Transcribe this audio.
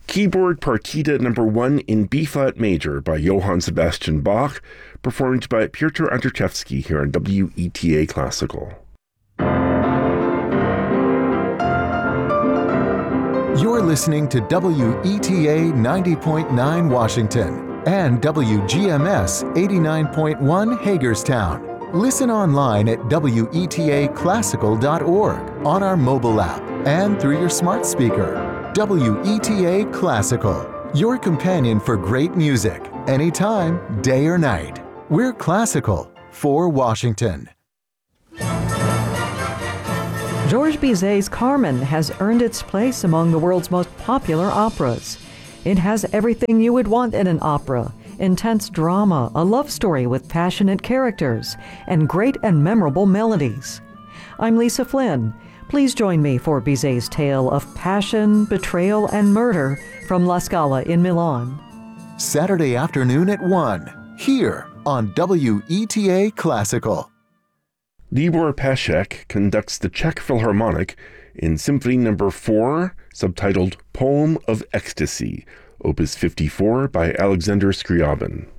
Keyboard Partita No. 1 in B-flat major by Johann Sebastian Bach, performed by Piotr Andrzejewski here on WETA Classical. You're listening to WETA 90.9 Washington and WGMS 89.1 Hagerstown. Listen online at WETAclassical.org, on our mobile app, and through your smart speaker. WETA Classical, your companion for great music, anytime, day or night. We're classical for Washington. Georges Bizet's Carmen has earned its place among the world's most popular operas. It has everything you would want in an opera: intense drama, a love story with passionate characters, and great and memorable melodies. I'm Lisa Flynn. Please join me for Bizet's tale of passion, betrayal, and murder from La Scala in Milan. Saturday afternoon at 1, here on WETA Classical. Libor Peszek conducts the Czech Philharmonic in Symphony No. 4, subtitled Poem of Ecstasy, Opus 54 by Alexander Scriabin.